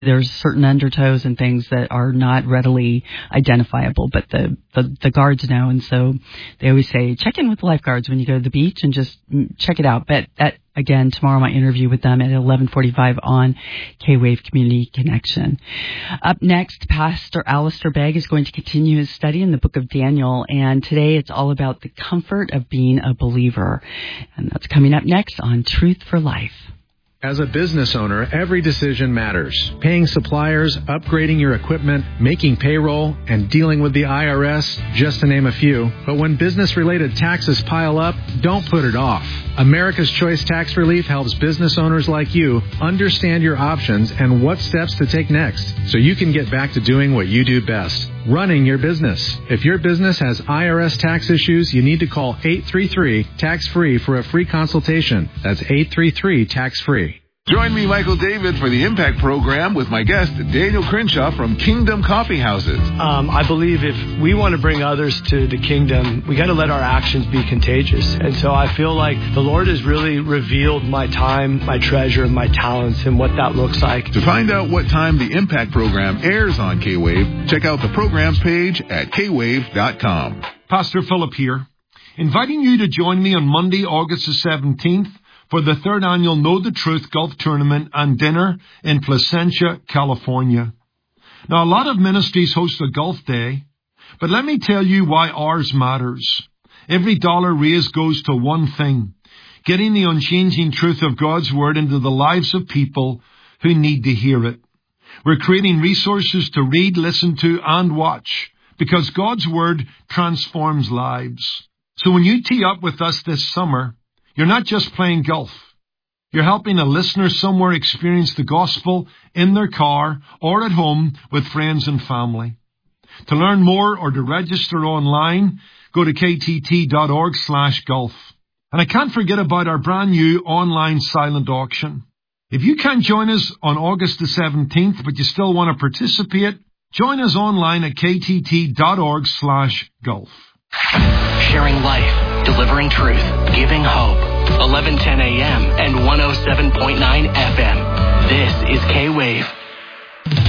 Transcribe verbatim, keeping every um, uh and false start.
There's certain undertows and things that are not readily identifiable, but the, the, the guards know. And so they always say, check in with the lifeguards when you go to the beach and just check it out. But that, again, tomorrow my interview with them at eleven forty-five on K-Wave Community Connection. Up next, Pastor Alistair Begg is going to continue his study in the book of Daniel. And today it's all about the comfort of being a believer. And that's coming up next on Truth for Life. As a business owner, every decision matters. Paying suppliers, upgrading your equipment, making payroll, and dealing with the I R S, just to name a few. But when business-related taxes pile up, don't put it off. America's Choice Tax Relief helps business owners like you understand your options and what steps to take next, so you can get back to doing what you do best, running your business. If your business has I R S tax issues, you need to call eight three three, tax free for a free consultation. That's eight three three, tax free. Join me, Michael David, for the Impact Program with my guest, Daniel Crenshaw from Kingdom Coffee Houses. Um, I believe if we want to bring others to the kingdom, we got to let our actions be contagious. And so I feel like the Lord has really revealed my time, my treasure, my talents, and what that looks like. To find out what time the Impact Program airs on K-Wave, check out the programs page at k wave dot com. Pastor Philip here, inviting you to join me on Monday, August the seventeenth, for the third annual Know the Truth Golf Tournament and Dinner in Placentia, California. Now, a lot of ministries host a golf day, but let me tell you why ours matters. Every dollar raised goes to one thing: getting the unchanging truth of God's Word into the lives of people who need to hear it. We're creating resources to read, listen to, and watch, because God's Word transforms lives. So when you tee up with us this summer, you're not just playing golf. You're helping a listener somewhere experience the gospel in their car or at home with friends and family. To learn more or to register online, go to ktt.org slash golf. And I can't forget about our brand new online silent auction. If you can't join us on August the seventeenth, but you still want to participate, join us online at ktt.org slash golf. Sharing life, delivering truth, giving hope. eleven ten a.m. and one oh seven point nine F M. This is K-Wave.